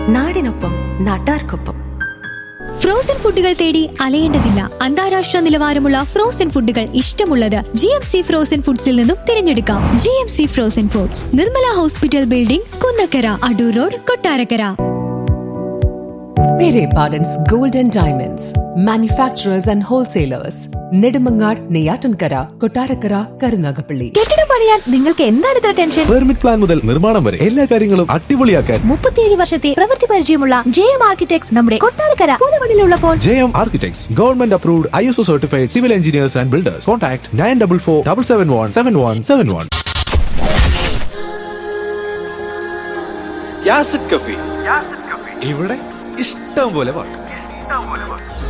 നാടിനൊപ്പം നാട്ടാർക്കൊപ്പം. ഫ്രോസൺ ഫുഡുകൾ തേടി അലയേണ്ടതില്ല. അന്താരാഷ്ട്ര നിലവാരമുള്ള ഫ്രോസൺ ഫുഡുകൾ ഇഷ്ടമുള്ളത് GMC ഫ്രോസൺ ഫുഡ്സിൽ നിന്നും തിരഞ്ഞെടുക്കാം. GMC frozen foods, Nirmala hospital building, Kunnakkara, Adoor road, Kottarakkara. Pere Pardon's Gold and Diamonds, manufacturers and wholesalers. Nedumangad, Neyyattinkara, Kottarakkara, Karunagappally. കെട്ടിടം പണിയാൻ നിങ്ങൾക്ക് എന്താണ് ഇത്ര ടെൻഷൻ? പെർമിറ്റ് പ്ലാൻ മുതൽ നിർമ്മാണം വരെ എല്ലാ കാര്യങ്ങളും അടിപൊളിയാക്കാൻ 37 വർഷത്തെ പ്രവൃത്തി പരിചയമുള്ള JM ആർക്കിടെക്ട്സ് നമ്മുടെ Kottarakkara പൂതമണിലുള്ളപ്പോൾ. JM Architects, Government Approved, ISO Certified Civil Engineers and Builders. Contact 9447717171. യാസിഡ് കഫി. ഇവിടെ ഇഷ്ടം പോലെ പാട്ട്.